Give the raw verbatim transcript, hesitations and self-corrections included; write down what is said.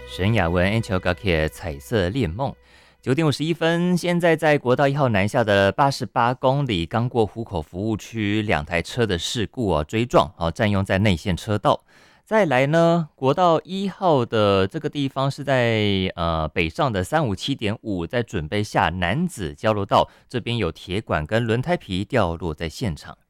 沈雅文 Angel g a k i 彩色恋梦。九点五十一分，现在在国道一号南下的八十八公里，刚过湖口服务区，两台车的事故哦，追撞哦，占用在内线车道。再来呢，国道一号的这个地方是在呃北上的三五七点五，在准备下南子交流道，这边有铁管跟轮胎皮掉落在现场。